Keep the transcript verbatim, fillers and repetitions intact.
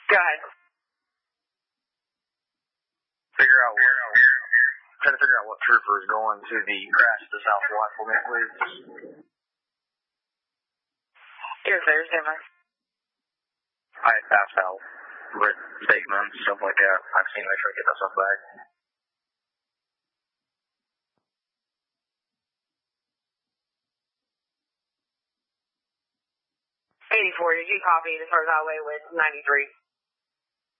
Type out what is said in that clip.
Go ahead. Figure out what, try to figure out what trooper is going to the crash to the southwest for me, please. You're clear, Simmer. I passed out with statements, stuff like that. I've seen make sure I get that stuff back. eighty-four, did you copy the third highway with ninety-three?